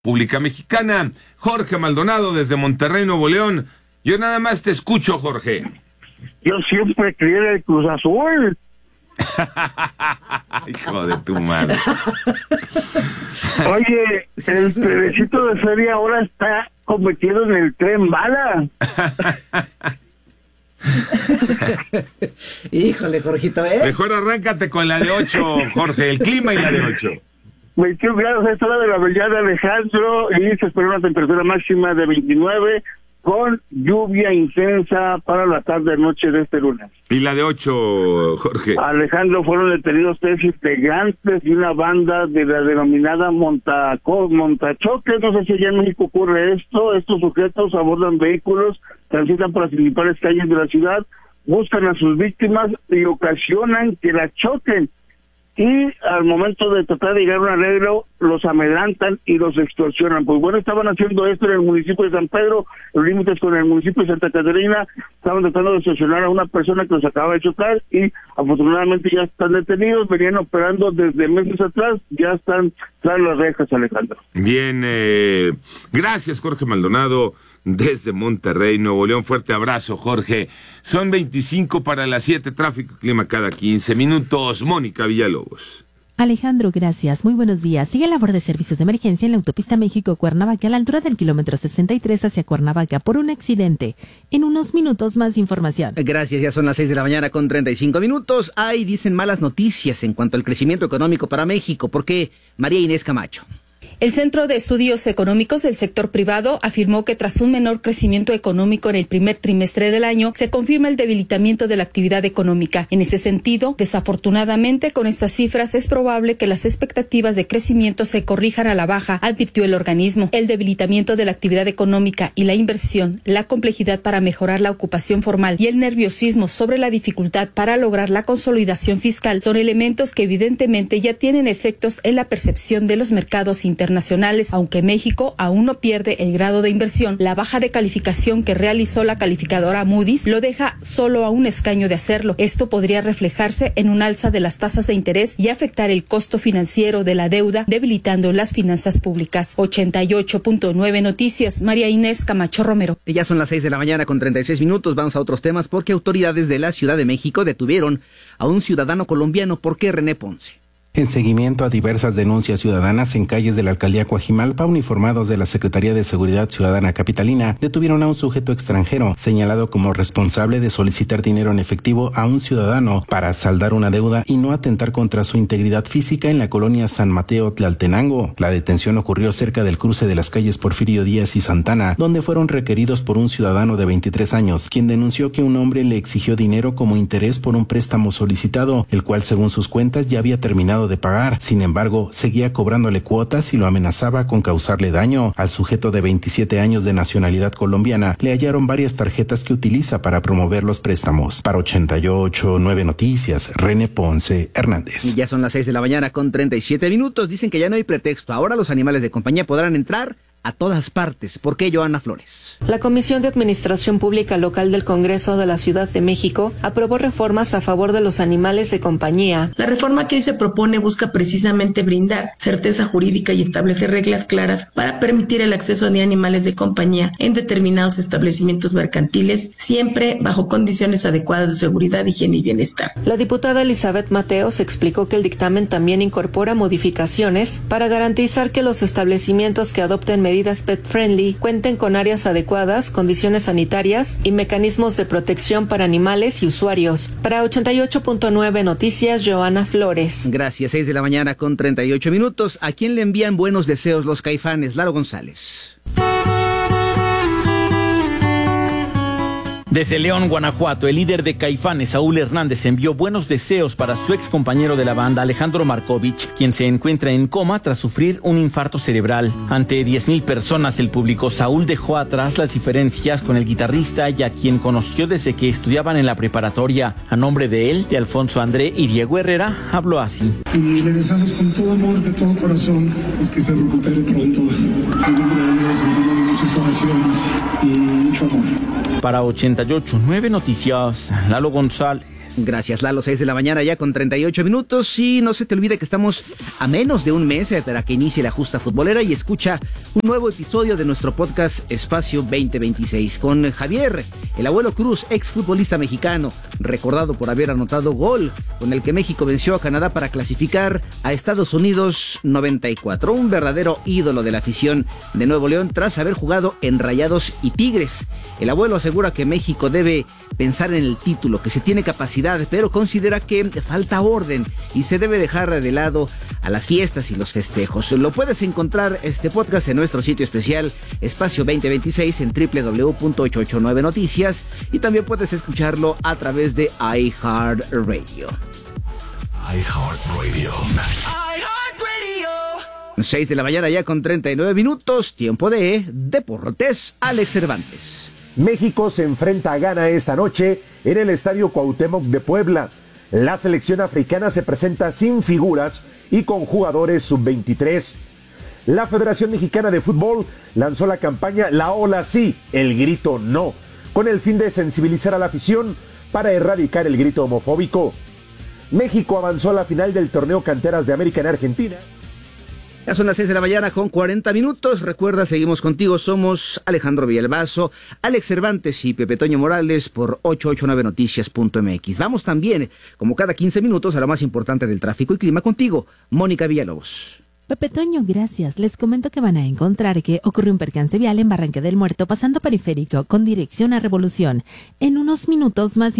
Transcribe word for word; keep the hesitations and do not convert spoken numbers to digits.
República Mexicana. Jorge Maldonado desde Monterrey, Nuevo León. Yo nada más te escucho, Jorge. Yo siempre creí en el Cruz Azul. Hijo de tu madre. Oye, el trenecito de feria ahora está convertido en el tren bala. Híjole, Jorgito, ¿eh? Mejor arráncate con la de ocho, Jorge, el clima y la de ocho. veintiún grados a esta hora de la mañana, Alejandro, y se espera una temperatura máxima de veintinueve, con lluvia intensa para la tarde-noche de este lunes. ¿Y la de ocho, Jorge? Alejandro, fueron detenidos tres integrantes de una banda de la denominada Montaco, Montachoques. No sé si allá en México ocurre esto. Estos sujetos abordan vehículos, transitan por las principales calles de la ciudad, buscan a sus víctimas y ocasionan que las choquen. Y al momento de tratar de llegar a un arreglo, los amedrantan y los extorsionan. Pues bueno, estaban haciendo esto en el municipio de San Pedro, los límites con el municipio de Santa Catarina. Estaban tratando de extorsionar a una persona que los acaba de chocar y afortunadamente ya están detenidos. Venían operando desde meses atrás, ya están tras las rejas, Alejandro. Bien, eh, gracias, Jorge Maldonado, desde Monterrey, Nuevo León. Fuerte abrazo, Jorge. Son veinticinco para las siete, tráfico y clima cada quince minutos. Mónica Villalobos. Alejandro, gracias. Muy buenos días. Sigue la labor de servicios de emergencia en la autopista México-Cuernavaca a la altura del kilómetro sesenta y tres hacia Cuernavaca por un accidente. En unos minutos más información. Gracias, ya son las seis de la mañana con treinta y cinco minutos. Ahí dicen malas noticias en cuanto al crecimiento económico para México. ¿Por qué? María Inés Camacho. El Centro de Estudios Económicos del Sector Privado afirmó que tras un menor crecimiento económico en el primer trimestre del año, se confirma el debilitamiento de la actividad económica. En este sentido, desafortunadamente, con estas cifras es probable que las expectativas de crecimiento se corrijan a la baja, advirtió el organismo. El debilitamiento de la actividad económica y la inversión, la complejidad para mejorar la ocupación formal y el nerviosismo sobre la dificultad para lograr la consolidación fiscal son elementos que evidentemente ya tienen efectos en la percepción de los mercados internacionales. Nacionales, aunque México aún no pierde el grado de inversión, la baja de calificación que realizó la calificadora Moody's lo deja solo a un escaño de hacerlo. Esto podría reflejarse en un alza de las tasas de interés y afectar el costo financiero de la deuda, debilitando las finanzas públicas. ochenta y ocho punto nueve Noticias, María Inés Camacho Romero. Y ya son las seis de la mañana con treinta y seis minutos. Vamos a otros temas porque autoridades de la Ciudad de México detuvieron a un ciudadano colombiano. ¿Por qué, René Ponce? En seguimiento a diversas denuncias ciudadanas en calles de la alcaldía Coajimalpa, uniformados de la Secretaría de Seguridad Ciudadana Capitalina detuvieron a un sujeto extranjero señalado como responsable de solicitar dinero en efectivo a un ciudadano para saldar una deuda y no atentar contra su integridad física en la colonia San Mateo Tlaltenango. La detención ocurrió cerca del cruce de las calles Porfirio Díaz y Santana, donde fueron requeridos por un ciudadano de veintitrés años, quien denunció que un hombre le exigió dinero como interés por un préstamo solicitado, el cual según sus cuentas ya había terminado de pagar. Sin embargo, seguía cobrándole cuotas y lo amenazaba con causarle daño. Al sujeto de veintisiete años de nacionalidad colombiana le hallaron varias tarjetas que utiliza para promover los préstamos. Para ochenta y ocho punto nueve Noticias, René Ponce Hernández. Y ya son las seis de la mañana con treinta y siete minutos. Dicen que ya no hay pretexto. Ahora los animales de compañía podrán entrar a todas partes. ¿Por qué, Joana Flores? La Comisión de Administración Pública Local del Congreso de la Ciudad de México aprobó reformas a favor de los animales de compañía. La reforma que hoy se propone busca precisamente brindar certeza jurídica y establecer reglas claras para permitir el acceso de animales de compañía en determinados establecimientos mercantiles, siempre bajo condiciones adecuadas de seguridad, higiene y bienestar. La diputada Elizabeth Mateos explicó que el dictamen también incorpora modificaciones para garantizar que los establecimientos que adopten medidas pet friendly cuenten con áreas adecuadas, condiciones sanitarias y mecanismos de protección para animales y usuarios. Para ochenta y ocho punto nueve Noticias, Joana Flores. Gracias, seis de la mañana con treinta y ocho minutos. ¿A quién le envían buenos deseos los Caifanes? Lalo González. Desde León, Guanajuato, el líder de Caifanes, Saúl Hernández, envió buenos deseos para su ex compañero de la banda, Alejandro Markovich, quien se encuentra en coma tras sufrir un infarto cerebral. Ante diez mil personas del público, Saúl dejó atrás las diferencias con el guitarrista y a quien conoció desde que estudiaban en la preparatoria. A nombre de él, de Alfonso André y Diego Herrera, habló así. Y le deseamos con todo amor, de todo corazón, pues que se recupere pronto. En nombre de Dios, en nombre de muchas oraciones y mucho amor. Para ochenta y ocho punto nueve Noticias, Lalo González. Gracias, Lalo. seis de la mañana ya con treinta y ocho minutos. Y no se te olvide que estamos a menos de un mes para que inicie la justa futbolera y escucha un nuevo episodio de nuestro podcast Espacio veinte veintiséis con Javier, el abuelo Cruz, exfutbolista mexicano, recordado por haber anotado gol con el que México venció a Canadá para clasificar a Estados Unidos noventa y cuatro. Un verdadero ídolo de la afición de Nuevo León tras haber jugado en Rayados y Tigres. El abuelo asegura que México debe pensar en el título, que se tiene capacidad, pero considera que falta orden y se debe dejar de lado a las fiestas y los festejos. Lo puedes encontrar este podcast en nuestro sitio especial Espacio veinte veintiséis en doble u doble u doble u punto ochocientos ochenta y nueve noticias y también puedes escucharlo a través de iHeartRadio. iHeartRadio. seis de la mañana ya con treinta y nueve minutos, tiempo de Deportes. Alex Cervantes. México se enfrenta a Ghana esta noche en el Estadio Cuauhtémoc de Puebla. La selección africana se presenta sin figuras y con jugadores sub veintitrés. La Federación Mexicana de Fútbol lanzó la campaña La Ola Sí, el grito no, con el fin de sensibilizar a la afición para erradicar el grito homofóbico. México avanzó a la final del torneo Canteras de América en Argentina. Ya son las seis de la mañana con cuarenta minutos. Recuerda, seguimos contigo. Somos Alejandro Villalbazo, Alex Cervantes y Pepe Toño Morales por ochocientos ochenta y nueve noticias punto m x. Vamos también, como cada quince minutos, a lo más importante del tráfico y clima contigo, Mónica Villalobos. Pepe Toño, gracias. Les comento que van a encontrar que ocurrió un percance vial en Barranca del Muerto pasando periférico con dirección a Revolución. En unos minutos más